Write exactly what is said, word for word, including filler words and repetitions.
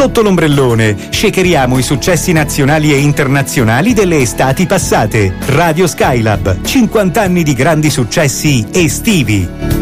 Sotto l'ombrellone shakeriamo i successi nazionali e internazionali delle estati passate. Radio Skylab, cinquanta anni di grandi successi estivi.